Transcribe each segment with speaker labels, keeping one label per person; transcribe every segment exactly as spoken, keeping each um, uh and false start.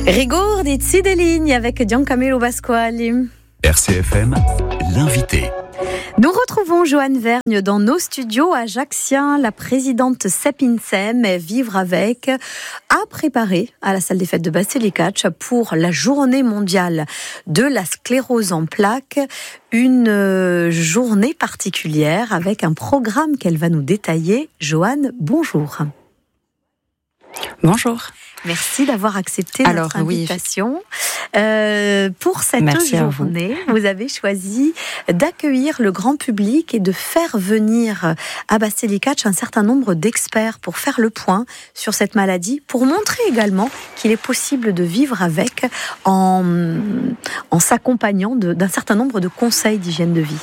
Speaker 1: Rigordi Zideligni avec Giancamillo Pasquali.
Speaker 2: R C F M, l'invité.
Speaker 1: Nous retrouvons Joanne Vergne dans nos studios ajaxiens. La présidente Sepinsem, Vivre avec, a préparé à la salle des fêtes de Basilicate pour la journée mondiale de la sclérose en plaques une journée particulière avec un programme qu'elle va nous détailler. Joanne, bonjour.
Speaker 3: Bonjour.
Speaker 1: Merci d'avoir accepté
Speaker 3: Alors,
Speaker 1: notre invitation. Oui. Euh, pour cette
Speaker 3: Merci
Speaker 1: journée, vous. vous avez choisi d'accueillir le grand public et de faire venir à Basilicate un certain nombre d'experts pour faire le point sur cette maladie, pour montrer également qu'il est possible de vivre avec en, en s'accompagnant de, d'un certain nombre de conseils d'hygiène de vie.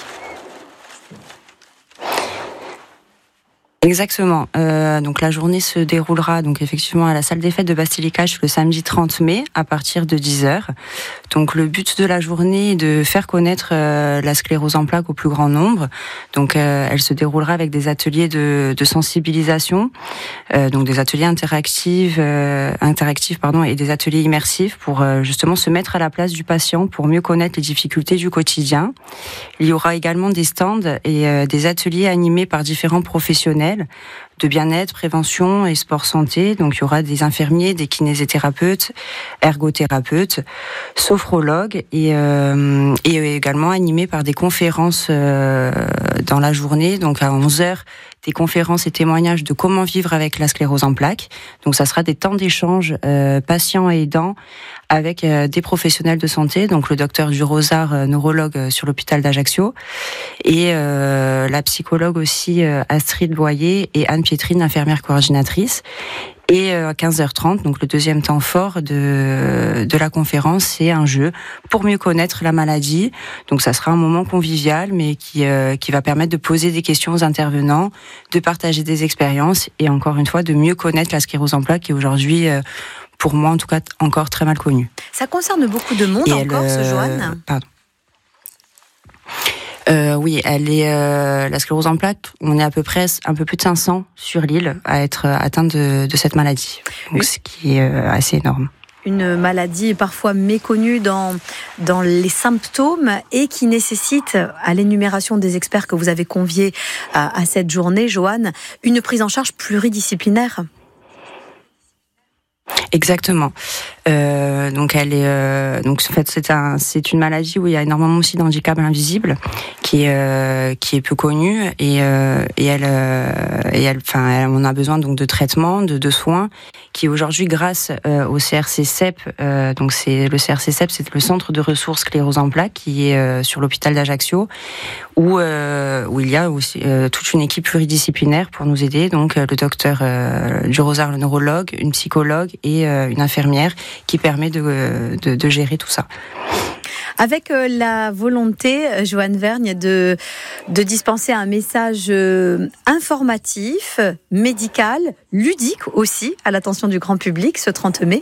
Speaker 3: Exactement. Euh, donc la journée se déroulera donc effectivement à la salle des fêtes de Basilicate le samedi trente mai à partir de dix heures. Donc le but de la journée est de faire connaître euh, la sclérose en plaques au plus grand nombre. Donc euh, elle se déroulera avec des ateliers de, de sensibilisation, euh, donc des ateliers interactifs, euh, interactifs pardon, et des ateliers immersifs pour euh, justement se mettre à la place du patient pour mieux connaître les difficultés du quotidien. Il y aura également des stands et euh, des ateliers animés par différents professionnels de bien-être, prévention et sport santé. Donc il y aura des infirmiers, des kinésithérapeutes, ergothérapeutes, sophrologues et, euh, et également animés par des conférences euh, dans la journée. Donc à onze heures, des conférences et témoignages de comment vivre avec la sclérose en plaques. Donc ça sera des temps d'échange euh, patients et aidants avec euh, des professionnels de santé, donc le docteur Durosard, euh, neurologue euh, sur l'hôpital d'Ajaccio, et euh, la psychologue aussi euh, Astrid Boyer et Anne Pietrine, infirmière coordinatrice. Et à quinze heures trente, donc le deuxième temps fort de, de la conférence, c'est un jeu pour mieux connaître la maladie. Donc ça sera un moment convivial, mais qui, euh, qui va permettre de poser des questions aux intervenants, de partager des expériences et encore une fois de mieux connaître la sclérose en plaques qui est aujourd'hui, euh, pour moi en tout cas, encore très mal connue.
Speaker 1: Ça concerne beaucoup de monde
Speaker 3: et
Speaker 1: encore,
Speaker 3: elle,
Speaker 1: ce
Speaker 3: euh,
Speaker 1: Joanne
Speaker 3: Pardon. Euh, oui, elle est euh, la sclérose en plaques. On est à peu près un peu plus de cinq cents sur l'île à être atteinte de, de cette maladie. Donc, oui. Ce qui est euh, assez énorme.
Speaker 1: Une maladie parfois méconnue dans, dans les symptômes et qui nécessite, à l'énumération des experts que vous avez conviés à, à cette journée, Joanne, une prise en charge pluridisciplinaire.
Speaker 3: Exactement. Euh, donc elle est euh, donc en fait c'est un c'est une maladie où il y a énormément aussi d'handicap invisible qui est euh, qui est peu connu et euh, et elle euh, et elle enfin on a besoin donc de traitements, de de soins qui aujourd'hui grâce euh, au C R C C E P euh, donc c'est le C R C C E P, c'est le centre de ressources sclérose en plaques qui est euh, sur l'hôpital d'Ajaccio où euh, où il y a aussi euh, toute une équipe pluridisciplinaire pour nous aider, donc euh, le docteur euh, Durosard, le neurologue, une psychologue et euh, une infirmière qui permet de, de, de gérer tout ça.
Speaker 1: Avec euh, la volonté, euh, Joanne Vergne, de, de dispenser un message euh, informatif, médical, ludique aussi, à l'attention du grand public ce trente mai.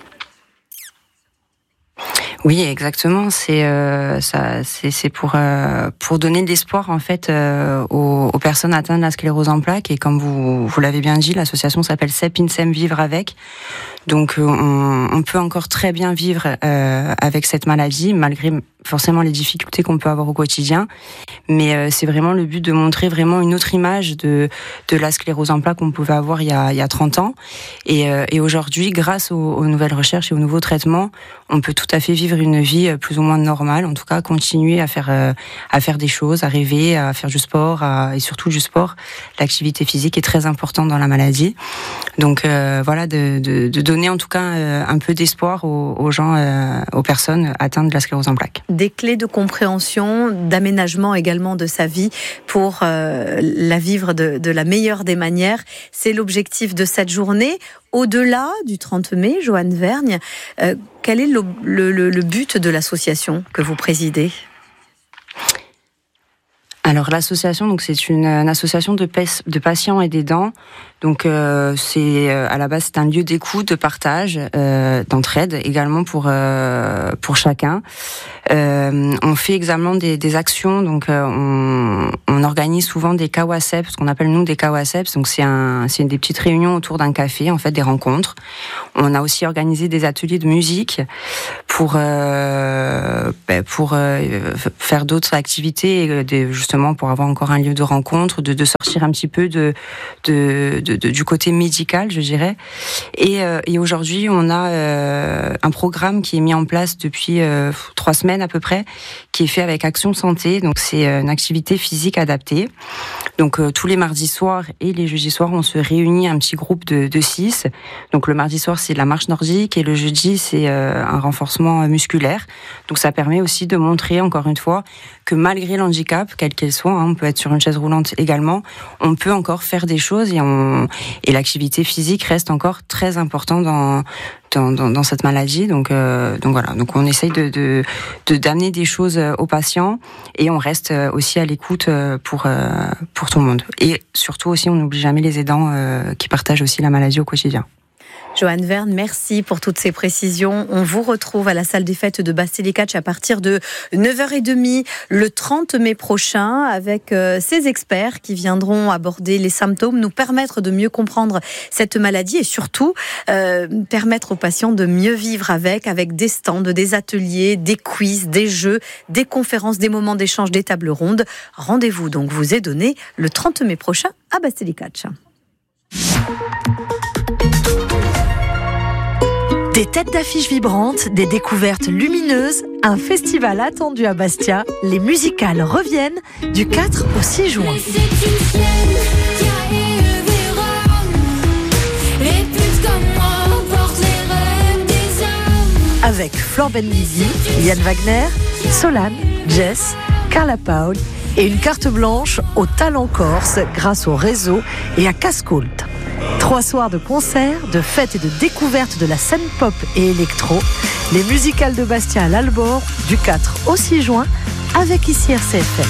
Speaker 3: Oui, exactement. C'est euh, ça, c'est, c'est pour euh, pour donner de l'espoir en fait euh, aux, aux personnes atteintes de la sclérose en plaques. Et comme vous vous l'avez bien dit, l'association s'appelle Sepinsem Vivre avec. Donc on, on peut encore très bien vivre euh, avec cette maladie malgré forcément les difficultés qu'on peut avoir au quotidien. Mais euh, c'est vraiment le but de montrer vraiment une autre image de de la sclérose en plaques qu'on pouvait avoir il y a il y a trente ans. Et, euh, et aujourd'hui, grâce aux, aux nouvelles recherches et aux nouveaux traitements, on peut tout à fait vivre une vie plus ou moins normale, en tout cas continuer à faire euh, à faire des choses, à rêver, à faire du sport, à, et surtout du sport. L'activité physique est très importante dans la maladie. Donc euh, voilà, de, de, de donner en tout cas euh, un peu d'espoir aux, aux gens, euh, aux personnes atteintes de la sclérose en plaques.
Speaker 1: Des clés de compréhension, d'aménagement également de sa vie pour euh, la vivre de, de la meilleure des manières. C'est l'objectif de cette journée. Au-delà du trente mai, Joanne Vergne, euh, quel est le, le, le but de l'association que vous présidez ?
Speaker 3: Alors l'association, donc c'est une, une association de, pa- de patients et d'aidants. Donc euh, c'est euh, à la base c'est un lieu d'écoute, de partage, euh, d'entraide également pour euh, pour chacun. Euh, on fait également des, des actions. Donc euh, on, on organise souvent des kawaseps, ce qu'on appelle nous des kawaseps. Donc c'est un c'est des petites réunions autour d'un café, en fait des rencontres. On a aussi organisé des ateliers de musique pour euh, pour euh, faire d'autres activités, des, justement pour avoir encore un lieu de rencontre, de, de sortir un petit peu de, de, de, de du côté médical, je dirais. Et, euh, et aujourd'hui, on a euh, un programme qui est mis en place depuis euh, trois semaines à peu près, qui est fait avec Action Santé. Donc c'est une activité physique adaptée. Donc euh, tous les mardis soirs et les jeudis soirs, on se réunit un petit groupe de, de six. Donc le mardi soir, c'est de la marche nordique et le jeudi, c'est euh, un renforcement musculaire. Donc ça permet aussi de montrer, encore une fois, que malgré l'handicap, quel qu'il soit, hein, on peut être sur une chaise roulante également, on peut encore faire des choses et, on, et l'activité physique reste encore très importante dans, dans, dans, dans cette maladie. Donc, euh, donc voilà, donc on essaye de, de, de, d'amener des choses aux patients et on reste aussi à l'écoute pour, pour tout le monde. Et surtout aussi, on n'oublie jamais les aidants euh, qui partagent aussi la maladie au quotidien.
Speaker 1: Joanne Verne, merci pour toutes ces précisions. On vous retrouve à la salle des fêtes de Bastelicac à partir de neuf heures trente le trente mai prochain avec euh, ces experts qui viendront aborder les symptômes, nous permettre de mieux comprendre cette maladie et surtout euh, permettre aux patients de mieux vivre avec, avec des stands, des ateliers, des quiz, des jeux, des conférences, des moments d'échange, des tables rondes. Rendez-vous donc vous est donné le trente mai prochain à Bastelicac. Des têtes d'affiches vibrantes, des découvertes lumineuses, un festival attendu à Bastia. Les musicales reviennent du quatre au six juin. Avec Flor Benguigui, Yann Wagner, Solane, Jess, Carla Paul et une carte blanche au talent corse grâce au réseau et à Cascoult. Trois soirs de concerts, de fêtes et de découvertes de la scène pop et électro. Les musicales de Bastia à l'Albor du quatre au six juin avec ici R C F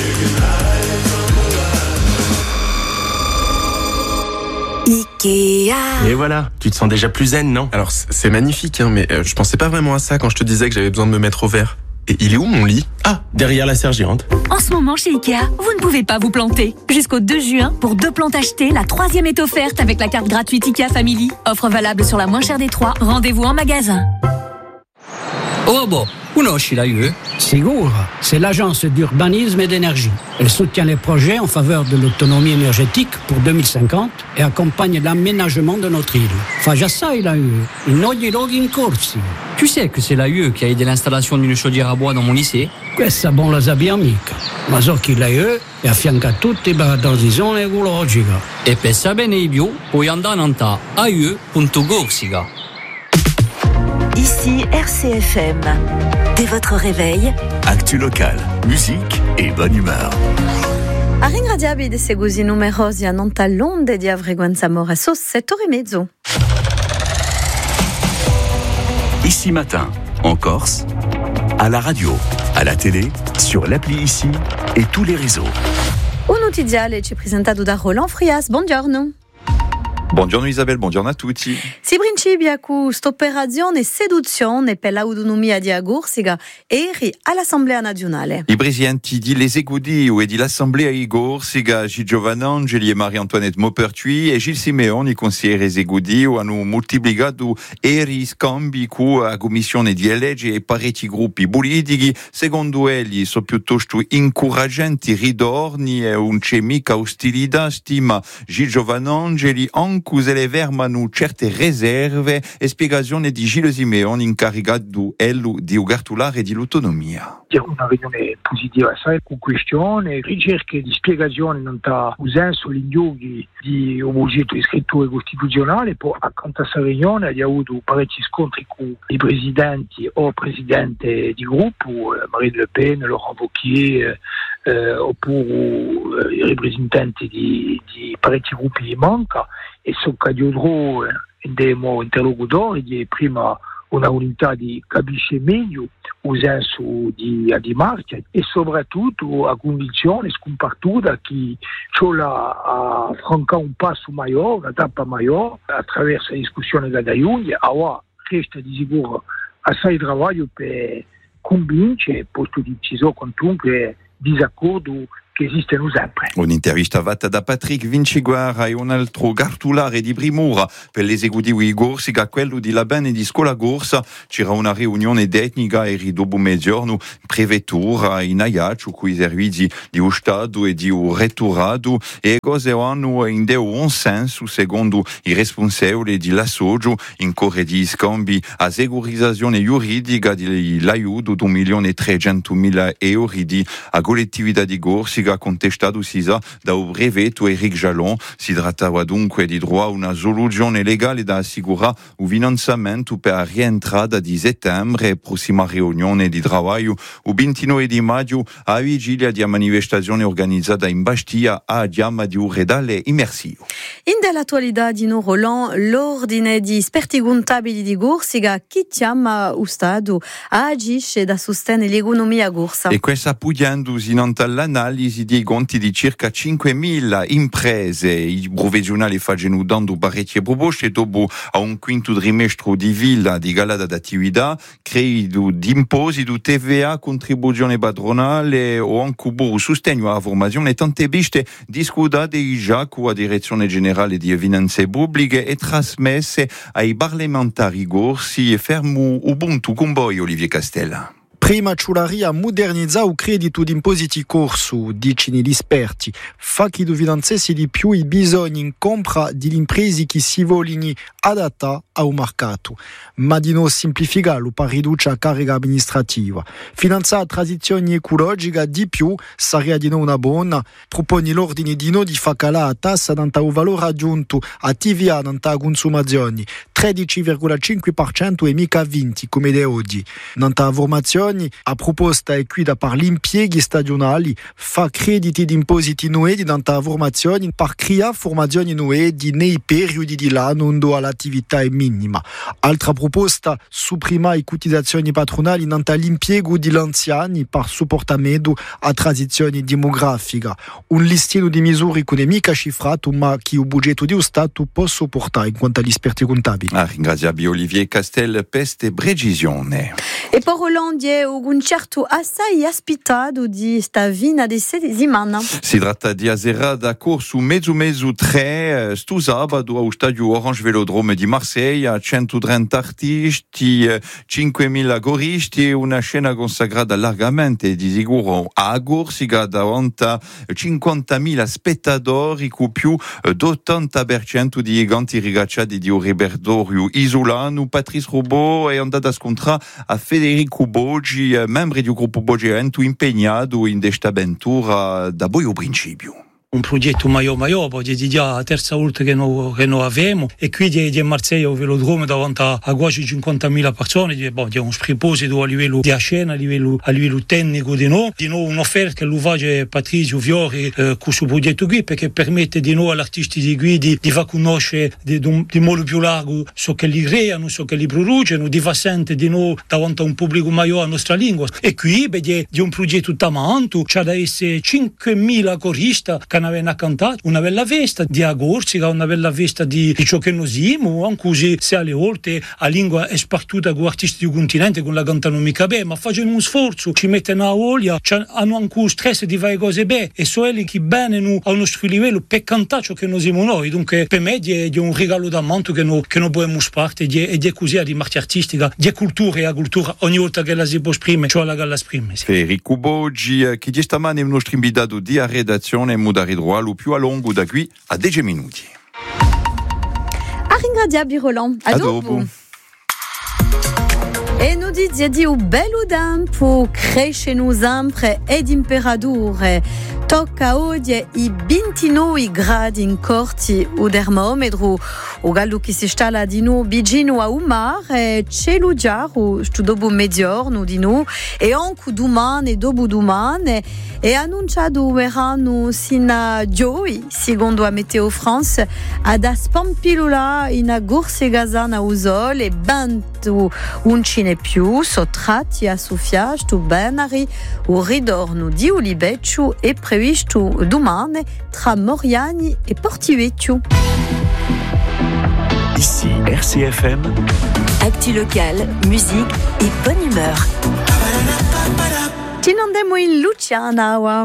Speaker 1: M. Ikea.
Speaker 4: Et voilà, tu te sens déjà plus zen, non?
Speaker 5: Alors c'est magnifique, hein, mais euh, je pensais pas vraiment à ça quand je te disais que j'avais besoin de me mettre au vert. Et il est où mon lit?
Speaker 4: Ah, derrière la sergérante.
Speaker 6: En ce moment chez Ikea, vous ne pouvez pas vous planter. Jusqu'au deux juin, pour deux plantes achetées, la troisième est offerte avec la carte gratuite Ikea Family. Offre valable sur la moins chère des trois. Rendez-vous en magasin.
Speaker 7: Oh bon, conosci la U E?
Speaker 8: Sicuro, c'est l'agence d'urbanisme et d'énergie. Elle soutient les projets en faveur de l'autonomie énergétique pour deux mille cinquante et accompagne l'aménagement de notre île. Fa già sai la U E, in ogni luogo in corsi.
Speaker 7: Tu sais que c'est la U E qui a aidé l'installation d'une chaudière à bois dans mon lycée?
Speaker 8: Questa bon la sabbia amica, ma so che la U E è affianca a tutti per la transizione ecologica.
Speaker 7: E per sapere di più puoi andare a a u e punto corsica.
Speaker 6: Ici R C F M. Dès votre réveil,
Speaker 2: Actu locale, musique et bonne humeur.
Speaker 1: A ringraziarvi di segusi numerosi a Nantalonde di Avreguanza Moresso, sette ore e mezzo.
Speaker 2: Ici Matin, en Corse, à la radio, à la télé, sur l'appli Ici et tous les réseaux.
Speaker 1: Un notiziale ci presentato da Roland Frias. Buongiorno.
Speaker 9: Buongiorno Isabelle, buongiorno a tutti.
Speaker 1: Si principia con st'operazione seduzione per l'autonomia di Agorsiga eri all'Assemblea Nazionale.
Speaker 9: I presidenti di l'esecutivo e di l'Assemblea di Gorsiga, Gigi Giovanangeli e Maria-Antoinette Maupertuis e Gilles Simeoni, consigliere esecutivo, hanno moltiplicato eri scambi con la Commissione di legge e parecchi gruppi politici. Secondo egli sono piuttosto incoraggianti ritorni e non c'è mica ostilità, stima Gigi Giovanangeli, anche se le vermano certe riserve e spiegazione di Gilles Simeoni incaricato ello di ugartulare di l'autonomia.
Speaker 10: Una riunione positiva, sai, con questione, ricerche di spiegazione non ta usenso gli indiughi di un progetto di scrittura costituzionale, poi accanto a questa riunione abbiamo avuto parecchi scontri con i presidenti o presidente di gruppo, Marine Le Pen, Laurent Wauquiez, eh, oppure eh, i rappresentanti di, di parecchi gruppi di manca, e sono caduto in dei interlocutori di prima una volontà di capire meglio il senso di, di marcia e soprattutto la convinzione scompartuta che ciò ha affrontato un passo maggiore, una tappa maggiore attraverso la discussione che da Jung, ora resta di sicuro assai lavoro per convincere, posto di deciso con qualunque disaccordo che esistono sempre.
Speaker 9: Un'intervista fatta da Patrick Vinciguara e un altro cartolare di Primura per l'esecutivo di Gorsica, quello di Laben e di Scola Gorsa. C'era una riunione tecnica e dopo mezzogiorno in prefettura in Ajaccio con i servizi di Stato e di rettorato e cose hanno in un senso secondo i responsabili di l'assoggio in corre di scambi a segurizzazione giuridica di l'aiuto di un milione e trecentomila euro di a collettività di Gorsica contestato sisa da un brevetto Eric Jalon. Si trattava dunque di trovare una soluzione legale da assicurare un finanziamento per la rientrata di settembre e prossima riunione di lavoro il ventinove di maggio a vigilia di una manifestazione organizzata in Bastia a Diama di un redale immersivo.
Speaker 1: In dell'attualità di No Roland, l'ordine di esperti contabili di Gorsica che chiama lo Stato agisce da sostenere l'economia gorsa.
Speaker 9: E questa appoggiandosi in l'analisi dei conti di circa cinquemila imprese. I provvisionali fanno dando parecchie proposte dopo a un quinto trimestre di villa di galata d'attività, credito di imposti, di T V A, contribuzione patronale o anche un sostegno alla formazione. Tante viste discutate già con la Direzione Generale di Finanze Pubbliche e trasmesse ai parlamentari gorsi e fermo Ubuntu con voi, Olivier Castella.
Speaker 11: Prima ciularia modernizza il credito d'impositi corso, dicono gli esperti, fa che finanziarsi di più i bisogni in compra delle imprese che si vogliono adattare al mercato, ma di non semplificarlo per ridurre la carica amministrativa. Finanziare la transizione ecologica di più sarebbe di non una buona, propone l'ordine di non di far calare la tassa dal valore aggiunto a T V A dalla consumazione, tredici virgola cinque per cento e mica venti come da oggi. Dalla formazione a proposta è qui da per gli impieghi stagionali fa crediti di impositi nuovi dalla formazione per creare formazioni nuove nei periodi di l'anno dove l'attività è minima. Altra proposta, supprima le cotizzazioni patronali dall'impiego di anziani per supportamento a transizione demografica. Un listino di misure economiche cifrato ma che il budget di Stato può sopportare in quanto agli esperti contabili.
Speaker 9: Ah, ringraziamo Olivier Castel, peste precisione.
Speaker 1: E per Olanda un concerto assai aspettato di stavina di settimana.
Speaker 9: Si tratta di Azera da corso mezzo mezzo tre sto sabato allo stadio Orange Velodrome di Marseille, a centotrenta artisti, cinquemila goristi e una scena consacrata largamente di sicuro a Gorsica davanti a cinquantamila spettatori con più dell'ottanta per cento di giganti rigacciati di un repertorio isolano. Patrice Robot è andato a scontrare a Federico Boggi, membro del gruppo Boggiento impegnato in questa avventura da buio principio.
Speaker 12: Un progetto Maio Maio, poi di già la terza volta che noi, che noi abbiamo, e qui di, di Marseille al Velodrome davanti a, a quasi cinquantamila persone, di, boh, di un sproposito a livello di scena, a livello, a livello tecnico di noi, di noi un'offerta che lo fa Patrizio Fiori eh, con questo progetto qui, perché permette di noi all'artisti di qui di, di far conoscere di, di, di modo più largo ciò che li creano, ciò che li producono, di far sentire di noi davanti a un pubblico maggiore la nostra lingua. E qui beh, di, di un progetto tamanto, c'è da essere cinquemila coristi che avevano cantato una bella festa di Gorsica, una bella festa di, di ciò che noi siamo, anche così se alle volte la lingua è spartuta con artisti del continente, con la cantano mica bene, ma facendo un sforzo, ci mettono a voglia, hanno anche un stress di fare cose bene e so quelli che bene nu, al nostro livello per cantare ciò che noi siamo noi. Dunque per me è, è un regalo d'amanto che noi, che noi possiamo parte ed è così di marcia artistica, di cultura e a cultura ogni volta che la si può esprimere, cioè la galla esprime. Sì.
Speaker 9: Federico Boggi, che di stamane è il nostro invitato di redazione Mudari Droit, più a lungo da qui a dieci minuti.
Speaker 1: A ringraziare Roland. A, a dopo. dopo. E noi diciamo di un bello tempo, cresce sempre ed imperatore. Tocca oggi i ventinove gradi in corti o termometro o gallo che si stala di nu vicino a un mare cielo giallo sto dopo mezzogiorno di nu e anche domani e dopo domani è annunciato verranno sino a giovedì secondo la Meteo France ad Spampilula in Gorse Gazana Usol e venti uncine più sottratti a Sofia sto Benari o ridorno di Ulibeccio e previsto domani tra Moriani e Portivecchio.
Speaker 2: Ici R C F M.
Speaker 13: Actu locale, musique et bonne humeur.
Speaker 1: Ci andiamo in Luciana.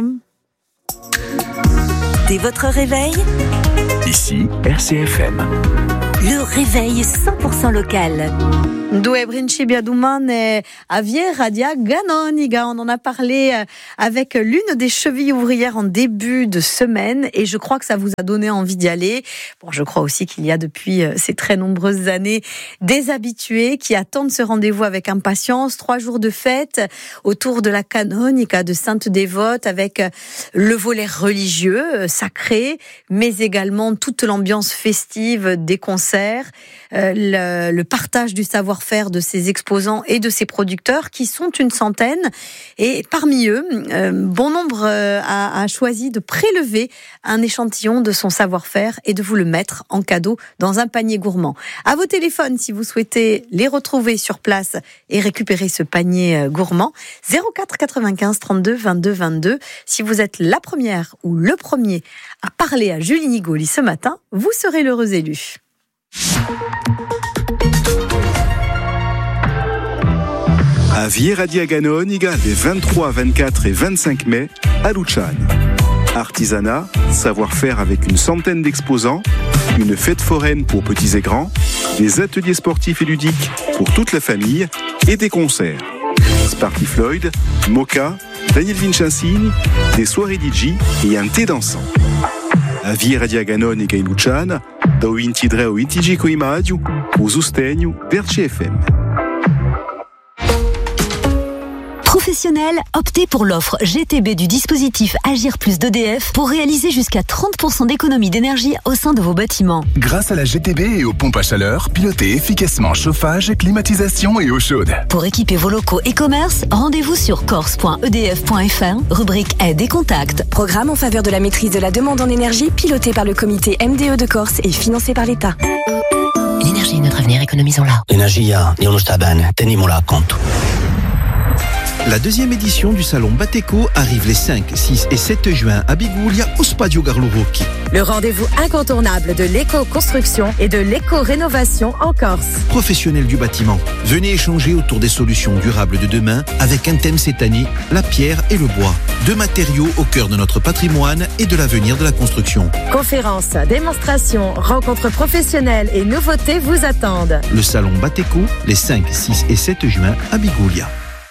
Speaker 13: Dès votre réveil,
Speaker 2: Ici R C F M.
Speaker 13: le réveil cent pour cent local.
Speaker 1: Due principi domani a Vieradia Ganoniga. On en a parlé avec l'une des chevilles ouvrières en début de semaine et je crois que ça vous a donné envie d'y aller. Bon, je crois aussi qu'il y a depuis ces très nombreuses années des habitués qui attendent ce rendez-vous avec impatience. Trois jours de fête autour de la Canonica de Sainte-Dévote avec le volet religieux, sacré, mais également toute l'ambiance festive des concerts, le, le partage du savoir-faire de ces exposants et de ces producteurs qui sont une centaine et parmi eux, euh, bon nombre euh, a, a choisi de prélever un échantillon de son savoir-faire et de vous le mettre en cadeau dans un panier gourmand. À vos téléphones si vous souhaitez les retrouver sur place et récupérer ce panier euh, gourmand, zéro quatre quatre-vingt-quinze trente-deux vingt-deux vingt-deux. Si vous êtes la première ou le premier à parler à Julie Nigoli ce matin, vous serez l'heureux élu.
Speaker 14: À Vieradia Ganoniga, les vingt-trois, vingt-quatre et vingt-cinq mai, à Luciane. Artisanat, savoir-faire avec une centaine d'exposants, une fête foraine pour petits et grands, des ateliers sportifs et ludiques pour toute la famille et des concerts. Sparky Floyd, Mocha, Daniel Vincenzini, des soirées D J et un thé dansant. A Vieradia Ganoniga in Luciane, da ventidue ao venticinque maggio, o sostegno del C F M.
Speaker 13: Professionnels, optez pour l'offre G T B du dispositif Agir Plus d'E D F pour réaliser jusqu'à trente pour cent d'économie d'énergie au sein de vos bâtiments.
Speaker 15: Grâce à la G T B et aux pompes à chaleur, pilotez efficacement chauffage, climatisation et eau chaude.
Speaker 13: Pour équiper vos locaux et commerces, rendez-vous sur corse point e d f point f r, rubrique aide et contacts.
Speaker 16: Programme en faveur de la maîtrise de la demande en énergie piloté par le comité M D E de Corse et financé par l'État.
Speaker 13: L'énergie est notre avenir, économisons-la.
Speaker 17: L'energia non lo sta bene, teniamola a conto.
Speaker 18: La deuxième édition du salon Bateco arrive les cinq, six et sept juin à Biguglia au Spadio Garlo Rocchi.
Speaker 19: Le rendez-vous incontournable de l'éco-construction et de l'éco-rénovation en Corse.
Speaker 18: Professionnels du bâtiment, venez échanger autour des solutions durables de demain avec un thème cette année, la pierre et le bois. Deux matériaux au cœur de notre patrimoine et de l'avenir de la construction.
Speaker 19: Conférences, démonstrations, rencontres professionnelles et nouveautés vous attendent.
Speaker 18: Le salon Bateco les cinq, six et sept juin à Biguglia.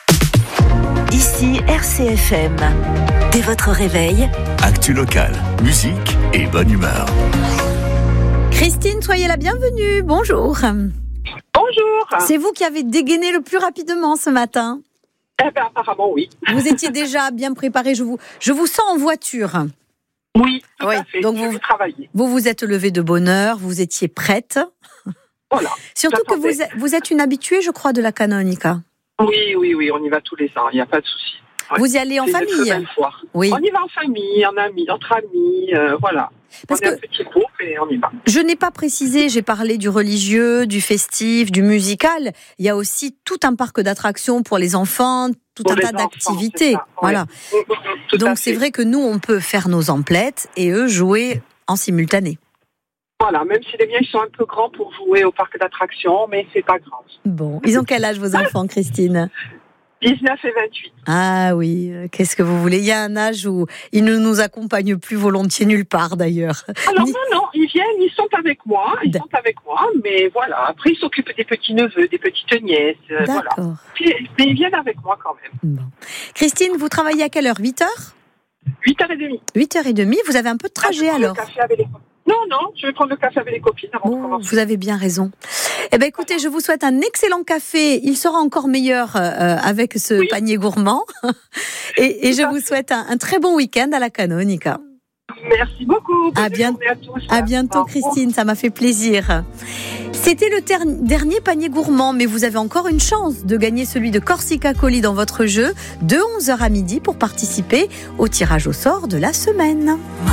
Speaker 13: Ici R C F M. Dès votre réveil,
Speaker 2: Actu locale, musique et bonne humeur.
Speaker 1: Christine, soyez la bienvenue. Bonjour.
Speaker 20: Bonjour.
Speaker 1: C'est vous qui avez dégainé le plus rapidement ce matin.
Speaker 20: Eh bien, apparemment, oui.
Speaker 1: Vous étiez déjà bien préparé. Je vous, je vous sens en voiture.
Speaker 20: Oui, tout
Speaker 1: oui.
Speaker 20: à fait.
Speaker 1: Donc
Speaker 20: je
Speaker 1: vous,
Speaker 20: vais travailler.
Speaker 1: Vous vous êtes levée de bonne heure. Vous étiez prête.
Speaker 20: Voilà.
Speaker 1: Surtout que vous êtes, vous êtes une habituée, je crois, de la Canonica.
Speaker 20: Oui, oui, oui, on y va tous les ans, il n'y a pas de souci. Ouais.
Speaker 1: Vous y allez en
Speaker 20: C'est
Speaker 1: famille?
Speaker 20: une très belle foire.
Speaker 1: Oui.
Speaker 20: On y va en famille, en amis, entre amis, euh, voilà.
Speaker 1: Parce
Speaker 20: on est
Speaker 1: que
Speaker 20: un petit groupe et on y va.
Speaker 1: Je n'ai pas précisé, j'ai parlé du religieux, du festif, du musical. Il y a aussi tout un parc d'attractions pour les enfants, tout
Speaker 20: Pour
Speaker 1: un
Speaker 20: les
Speaker 1: tas
Speaker 20: enfants,
Speaker 1: d'activités.
Speaker 20: c'est ça,
Speaker 1: Voilà.
Speaker 20: ouais. Tout à
Speaker 1: Donc
Speaker 20: fait.
Speaker 1: c'est vrai que nous, on peut faire nos emplettes et eux jouer en simultané.
Speaker 20: Voilà, même si les miens ils sont un peu grands pour jouer au parc d'attractions, mais c'est pas grave.
Speaker 1: Bon, ils ont quel âge vos enfants, Christine?
Speaker 20: dix-neuf et vingt-huit.
Speaker 1: Ah oui, euh, qu'est-ce que vous voulez? Il y a un âge où ils ne nous accompagnent plus volontiers nulle part d'ailleurs.
Speaker 20: Alors
Speaker 1: Ni...
Speaker 20: non, non, ils viennent, ils sont avec moi, ils sont avec moi, mais voilà, après ils s'occupent des petits-neveux, des petites nièces, euh, voilà. Puis, mais ils viennent avec moi quand même.
Speaker 1: Bon. Christine, vous travaillez à quelle heure? huit heures?
Speaker 20: huit heures trente.
Speaker 1: huit heures trente, vous avez un peu de trajet
Speaker 20: ah,
Speaker 1: alors?
Speaker 20: Le café avec les... Non, non, je vais prendre le café avec les copines avant de commencer.
Speaker 1: Vous avez bien raison. Eh ben, écoutez, je vous souhaite un excellent café. Il sera encore meilleur euh, avec ce oui. panier gourmand. et, et je vous souhaite un, un très bon week-end à la Canonica.
Speaker 20: Merci beaucoup.
Speaker 1: À, bien...
Speaker 20: à, tous,
Speaker 1: à bientôt, Christine. Ça m'a fait plaisir. C'était le ter... dernier panier gourmand, mais vous avez encore une chance de gagner celui de Corsica Colis dans votre jeu de onze heures à midi pour participer au tirage au sort de la semaine.